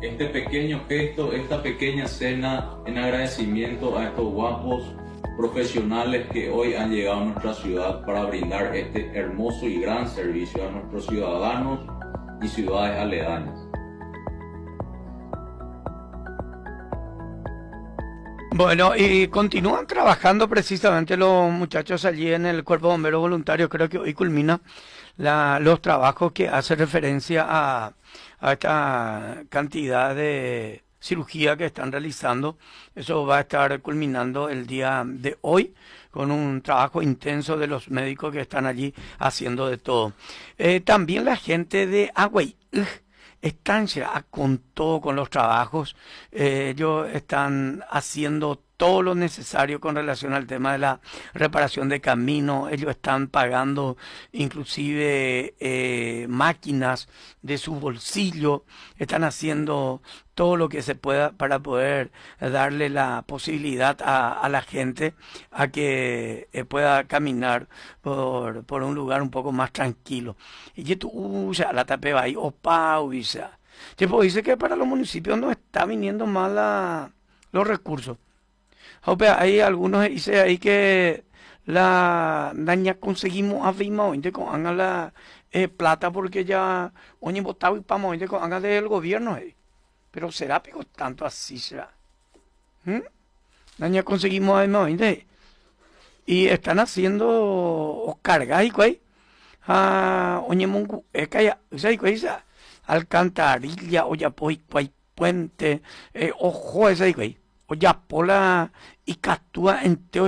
este pequeño gesto, esta pequeña cena en agradecimiento a estos guapos profesionales que hoy han llegado a nuestra ciudad para brindar este hermoso y gran servicio a nuestros ciudadanos y ciudades aledañas. Bueno, y continúan trabajando precisamente los muchachos allí en el Cuerpo de Bomberos Voluntarios. Creo que hoy culmina los trabajos que hace referencia a esta cantidad de cirugía que están realizando. Eso va a estar culminando el día de hoy con un trabajo intenso de los médicos que están allí haciendo de todo. También la gente de Agüey están ya con todo con los trabajos. Ellos están haciendo todo lo necesario con relación al tema de la reparación de caminos. Ellos están pagando inclusive máquinas de su bolsillo. Están haciendo todo lo que se pueda para poder darle la posibilidad a la gente a que pueda caminar por un lugar un poco más tranquilo. Y tú ya la tapeba ahí, opa, uisa. Tipo, dice que para los municipios no está viniendo mal los recursos. Ope, hay algunos dice ahí que la daña conseguimos a Vima con haga la plata porque ya oye votado y pamo con haga del gobierno. Pero será pico tanto así será. ¿Mm? Daña conseguimos a Vima y están haciendo o cargas y cuay. Oye mongu calla, ¿sabes qué dice? Alcantarilla, olla poi, cuay puente, ojo ese güey. Oya pola y catúa en teo